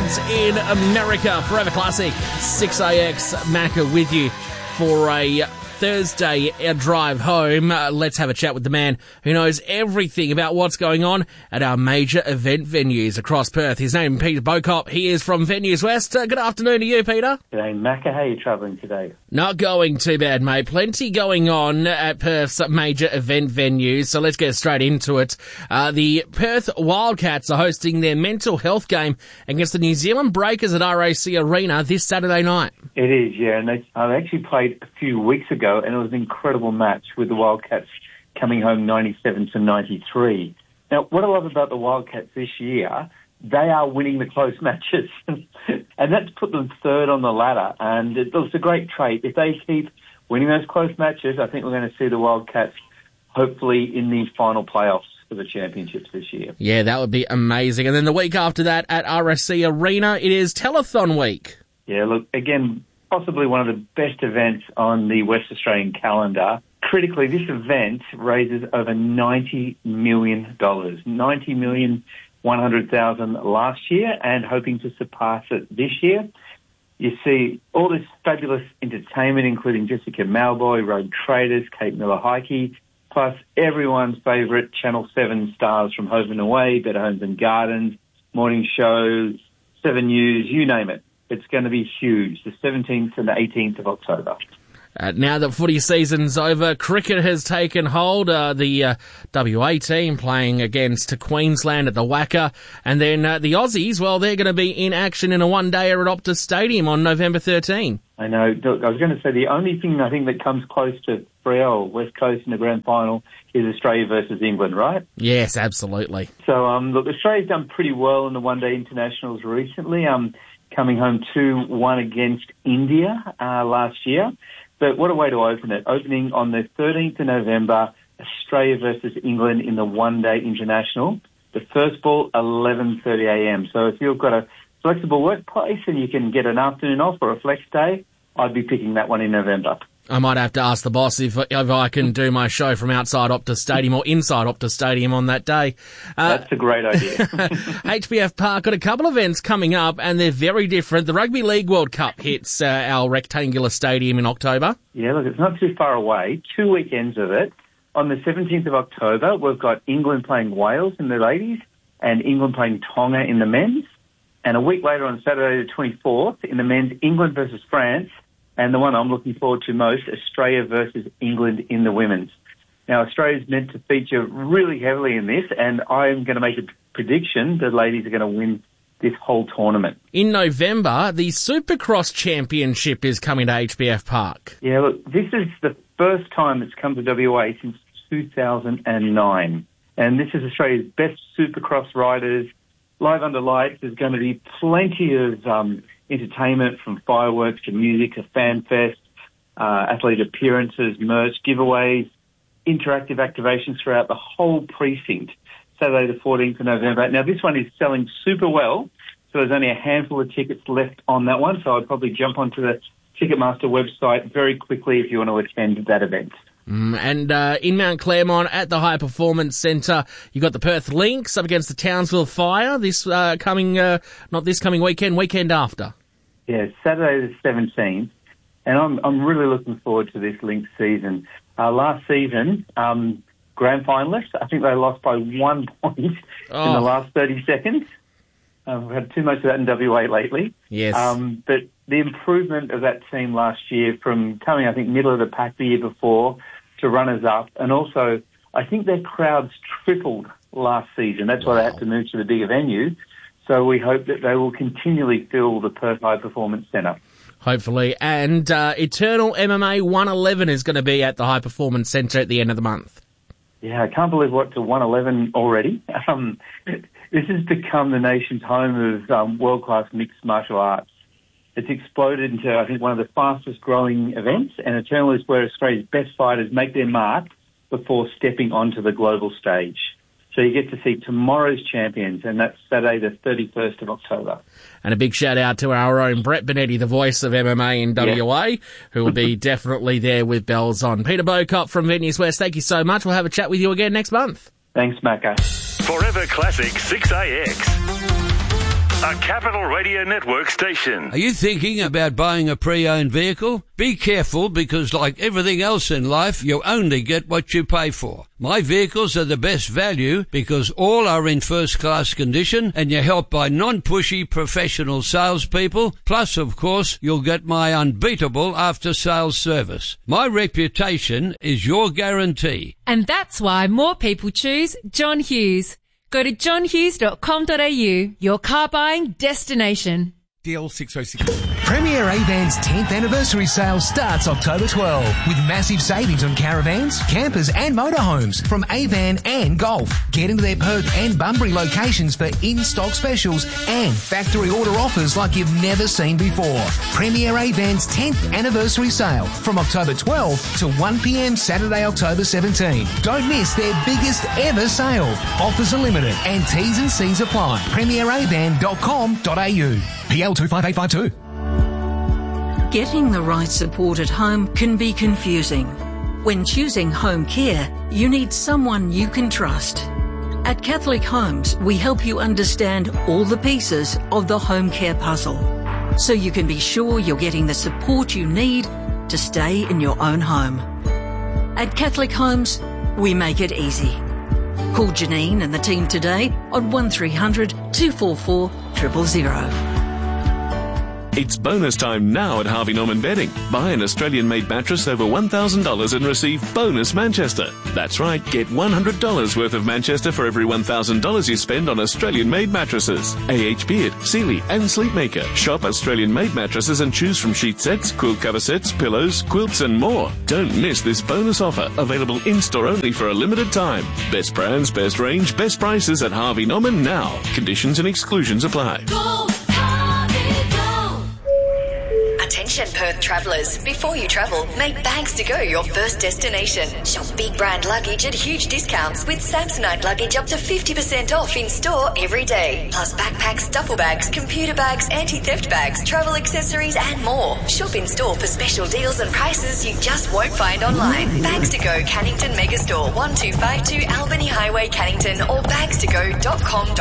events in America. Forever Classic, 6AX, Macca with you for a Thursday drive home. Let's have a chat with the man who knows everything about what's going on at our major event venues across Perth. His name is Peter Bocop. He is from Venues West. Good afternoon to you, Peter. G'day, Macca. How are you travelling today? Not going too bad, mate. Plenty going on at Perth's major event venues, so let's get straight into it. The Perth Wildcats are hosting their mental health game against the New Zealand Breakers at RAC Arena this Saturday night. It is, yeah, and they actually played a few weeks ago, and it was an incredible match with the Wildcats coming home 97-93. Now, what I love about the Wildcats this year, they are winning the close matches, and that's put them third on the ladder, and it's a great trait. If they keep winning those close matches, I think we're going to see the Wildcats hopefully in the final playoffs for the championships this year. Yeah, that would be amazing. And then the week after that at RAC Arena, it is Telethon Week. Yeah, look, again, possibly one of the best events on the West Australian calendar. Critically, this event raises over $90 million. $90,100,000 last year and hoping to surpass it this year. You see all this fabulous entertainment, including Jessica Malboy, Road Traders, Kate Miller-Heidke, plus everyone's favourite Channel 7 stars from Home and Away, Better Homes and Gardens, Morning Show, 7 News, you name it. It's going to be huge, the 17th and the 18th of October. Now that footy season's over, cricket has taken hold. The WA team playing against Queensland at the WACA. And then the Aussies, well, they're going to be in action in a one-dayer at Optus Stadium on November 13. I know. Look, I was going to say the only thing I think that comes close to Freo, West Coast in the grand final is Australia versus England, right? Yes, absolutely. So, look, Australia's done pretty well in the one-day internationals recently, coming home 2-1 against India last year. But what a way to open it. Opening on the 13th of November, Australia versus England in the one-day international. The first ball, 11:30am. So if you've got a flexible workplace and you can get an afternoon off or a flex day, I'd be picking that one in November. I might have to ask the boss if I can do my show from outside Optus Stadium or inside Optus Stadium on that day. That's a great idea. HBF Park got a couple of events coming up, and they're very different. The Rugby League World Cup hits our rectangular stadium in October. Yeah, look, it's not too far away. 2 weekends of it. On the 17th of October, we've got England playing Wales in the ladies and England playing Tonga in the men's. And a week later on Saturday the 24th, in the men's, England versus France. And the one I'm looking forward to most, Australia versus England in the women's. Now, Australia's meant to feature really heavily in this, and I'm going to make a prediction the ladies are going to win this whole tournament. In November, the Supercross Championship is coming to HBF Park. Yeah, look, this is the first time it's come to WA since 2009. And this is Australia's best Supercross riders. Live under lights, there's going to be plenty of entertainment, from fireworks to music to fan fest, athlete appearances, merch, giveaways, interactive activations throughout the whole precinct, Saturday the 14th of November. Now, this one is selling super well, so there's only a handful of tickets left on that one, so I'd probably jump onto the Ticketmaster website very quickly if you want to attend that event. And in Mount Claremont at the High Performance Centre, you've got the Perth Lynx up against the Townsville Fire this not this coming weekend, weekend after. Yeah, Saturday the 17th, and I'm really looking forward to this Lynx season. Last season, grand finalists, I think they lost by 1 point in the last 30 seconds. We've had too much of that in WA lately. Yes. But the improvement of that team last year from coming, I think, middle of the pack the year before to runners-up, and also I think their crowds tripled last season. That's why they had to move to the bigger venue. So we hope that they will continually fill the Perth High Performance Centre. Hopefully. And Eternal MMA 111 is going to be at the High Performance Centre at the end of the month. Yeah, I can't believe we're up to 111 already. This has become the nation's home of world-class mixed martial arts. It's exploded into, I think, one of the fastest-growing events, and Eternal is where Australia's best fighters make their mark before stepping onto the global stage. So you get to see tomorrow's champions, and that's Saturday the 31st of October. And a big shout-out to our own Brett Benetti, the voice of MMA in WA, who will be definitely there with bells on. Peter Bocop from Venues West, thank you so much. We'll have a chat with you again next month. Thanks, Macca. Forever Classic 6AX. A Capital Radio Network station. Are you thinking about buying a pre-owned vehicle? Be careful, because like everything else in life, you only get what you pay for. My vehicles are the best value because all are in first-class condition, and you're helped by non-pushy professional salespeople. Plus, of course, you'll get my unbeatable after-sales service. My reputation is your guarantee. And that's why more people choose John Hughes. Go to johnhughes.com.au, your car buying destination. DL 606. Premier Avan's 10th anniversary sale starts October 12 with massive savings on caravans, campers and motorhomes from Avan and Golf. Get into their Perth and Bunbury locations for in-stock specials and factory order offers like you've never seen before. Premier Avan's 10th anniversary sale from October 12 to 1 p.m. Saturday, October 17. Don't miss their biggest ever sale. Offers are limited and T's and C's apply. premieravan.com.au. PL 25852. Getting the right support at home can be confusing. When choosing home care, you need someone you can trust. At Catholic Homes, we help you understand all the pieces of the home care puzzle, so you can be sure you're getting the support you need to stay in your own home. At Catholic Homes, we make it easy. Call Janine and the team today on 1300 244 000. It's bonus time now at Harvey Norman Bedding. Buy an Australian-made mattress over $1,000 and receive bonus Manchester. That's right, get $100 worth of Manchester for every $1,000 you spend on Australian-made mattresses. A.H. Beard, Sealy and Sleepmaker. Shop Australian-made mattresses and choose from sheet sets, quilt cover sets, pillows, quilts and more. Don't miss this bonus offer, available in-store only for a limited time. Best brands, best range, best prices at Harvey Norman now. Conditions and exclusions apply. Attention Perth travellers, before you travel, make Bags to Go your first destination. Shop big brand luggage at huge discounts with Samsonite luggage up to 50% off in store every day. Plus backpacks, duffel bags, computer bags, anti-theft bags, travel accessories and more. Shop in store for special deals and prices you just won't find online. Bags to Go Cannington Megastore 1252 Albany Highway Cannington or bagstogo.com.au.